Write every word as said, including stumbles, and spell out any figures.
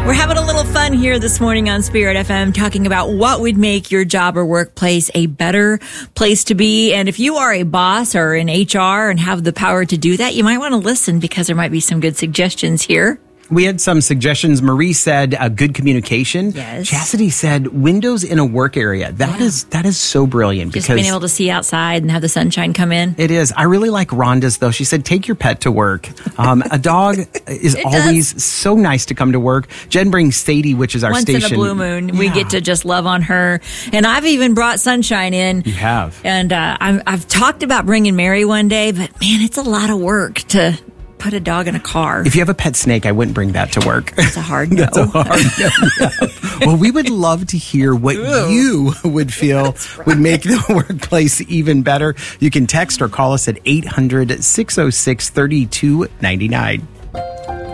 We're having a little fun here this morning on Spirit F M, talking about what would make your job or workplace a better place to be. And if you are a boss or in H R and have the power to do that, you might want to listen, because there might be some good suggestions here. We had some suggestions. Marie said uh, good communication. Yes. Chastity said windows in a work area. That Yeah. is that is so brilliant. Just because being able to see outside and have the sunshine come in. It is. I really like Rhonda's, though. She said, take your pet to work. Um, a dog is always does. so nice to come to work. Jen brings Sadie, which is our Once station. in a blue moon, we Yeah. get to just love on her. And I've even brought sunshine in. You have. And uh, I'm, I've talked about bringing Mary one day, but man, it's a lot of work to put a dog in a car. If you have a pet snake, I wouldn't bring that to work. It's a hard no. That's a hard no. Yeah. Well, we would love to hear what Ew. you would feel right. would make the workplace even better. You can text or call us at eight hundred, six oh six, three two nine nine.